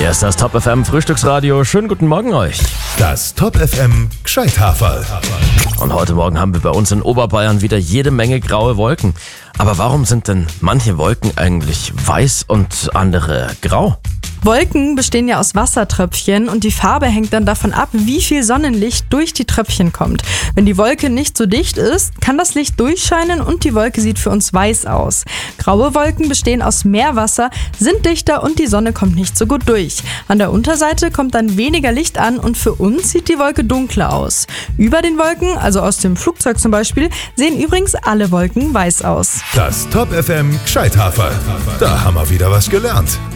Hier ist das Top FM Frühstücksradio. Schönen guten Morgen euch. Das Top FM Gscheithaferl. Und heute Morgen haben wir bei uns in Oberbayern wieder jede Menge graue Wolken. Aber warum sind denn manche Wolken eigentlich weiß und andere grau? Wolken bestehen ja aus Wassertröpfchen und die Farbe hängt dann davon ab, wie viel Sonnenlicht durch die Tröpfchen kommt. Wenn die Wolke nicht so dicht ist, kann das Licht durchscheinen und die Wolke sieht für uns weiß aus. Graue Wolken bestehen aus Meerwasser, sind dichter und die Sonne kommt nicht so gut durch. An der Unterseite kommt dann weniger Licht an und für uns sieht die Wolke dunkler aus. Über den Wolken, also aus dem Flugzeug zum Beispiel, sehen übrigens alle Wolken weiß aus. Das Top FM Gscheithaferl. Da haben wir wieder was gelernt.